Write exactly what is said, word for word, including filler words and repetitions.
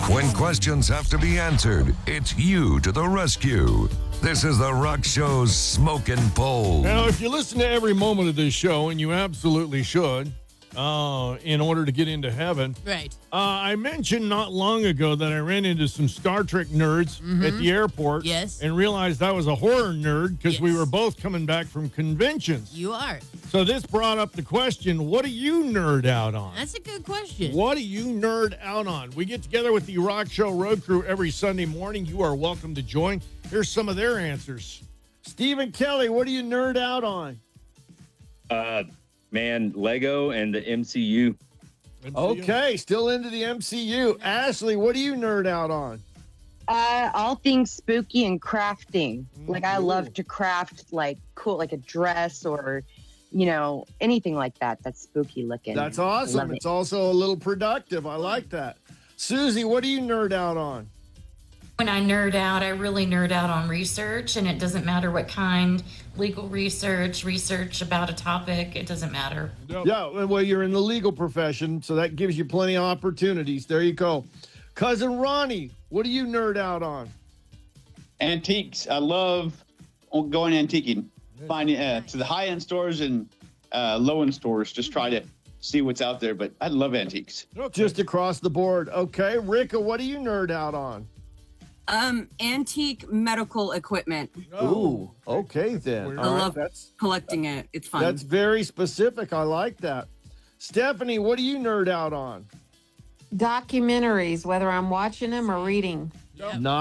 When questions have to be answered, it's you to the rescue. This is the Rock Show's Smoking Poll. Now, if you listen to every moment of this show, and you absolutely should, uh, in order to get into heaven. Right. Uh, I mentioned not long ago that I ran into some Star Trek nerds Mhm. at the airport. Yes. And realized I was a horror nerd because we Yes. were both coming back from conventions. You are. So this brought up the question, what do you nerd out on? That's a good question. What do you nerd out on? We get together with the Rock Show Road Crew every Sunday morning. You are welcome to join. Here's some of their answers. Stephen Kelly, what do you nerd out on? Uh, man, Lego and the M C U. M C U. Okay, still into the M C U. Ashley, what do you nerd out on? Uh, all things spooky and crafting. Like I Ooh. love to craft like cool, like a dress or, you know, anything like that. That's spooky looking. That's I awesome. love It's it. also a little productive. I like that. Susie, what do you nerd out on? When I nerd out, I really nerd out on research, and it doesn't matter what kind, legal research, research about a topic, it doesn't matter. Yep. Yeah, well, you're in the legal profession, so that gives you plenty of opportunities. There you go. Cousin Ronnie, what do you nerd out on? Antiques. I love going antiquing, finding uh, to the high-end stores and uh, low-end stores. Just try to see what's out there. But I love antiques. Okay. Just across the board. Okay, Ricka, what do you nerd out on? Um, antique medical equipment. Ooh, okay then. I All right, love that's Collecting it. It's fun. that's very specific. I like that. Stephanie, what do you nerd out on? Documentaries, whether I'm watching them or reading. Not